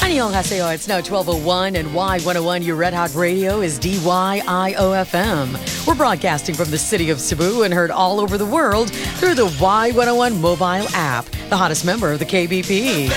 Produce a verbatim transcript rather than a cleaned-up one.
Annyeonghaseyo, it's now twelve oh one and Y one oh one, your Red Hot Radio is D Y I O F M. We're broadcasting from the city of Cebu and heard all over the world through the Y one oh one mobile app, the hottest member of the K B P.